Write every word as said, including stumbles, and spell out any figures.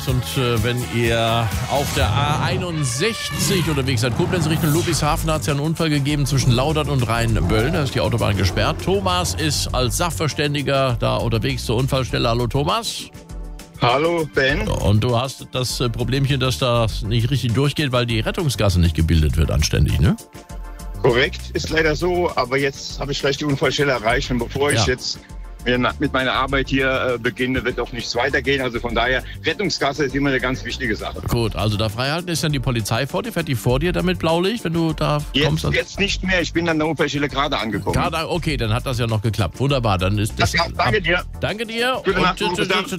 Und äh, wenn ihr auf der A einundsechzig unterwegs seid, Koblenz Richtung Ludwigshafen, hat es ja einen Unfall gegeben zwischen Laudern und Rheinböllen. Da ist die Autobahn gesperrt. Thomas ist als Sachverständiger da unterwegs zur Unfallstelle. Hallo Thomas. Hallo Ben. Und du hast das äh, Problemchen, dass das nicht richtig durchgeht, weil die Rettungsgasse nicht gebildet wird anständig, ne? Korrekt, ist leider so, aber jetzt habe ich gleich die Unfallstelle erreicht und bevor Ja. ich jetzt mit meiner Arbeit hier äh, beginne, wird auch nichts weitergehen. Also von daher, Rettungsgasse ist immer eine ganz wichtige Sache. Gut, also da freihalten ist dann die Polizei vor dir, fährt die vor dir damit Blaulicht, wenn du da kommst? Jetzt, jetzt nicht mehr, ich bin an der Unfallstelle gerade angekommen. Gerade, okay, dann hat das ja noch geklappt. Wunderbar, dann ist das... Ja, danke dir. Danke dir. Gute und Nacht, tschüss, bis dann. tschüss, tschüss.